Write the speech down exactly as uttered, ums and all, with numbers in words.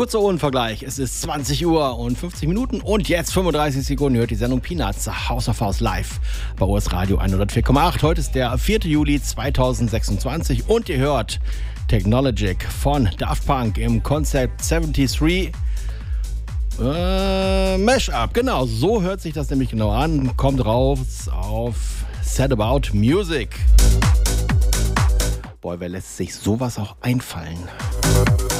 Kurzer Uhrenvergleich. Es ist zwanzig Uhr und fünfzig Minuten und jetzt fünfunddreißig Sekunden hört die Sendung Peanuts House of House live bei O S Radio hundertvier Komma acht. Heute ist der vierte Juli zweitausendsechsundzwanzig und ihr hört Technologic von Daft Punk im Concept dreiundsiebzig äh, Mashup. Genau, so hört sich das nämlich genau an. Kommt raus auf Set About Music. Boah, wer lässt sich sowas auch einfallen?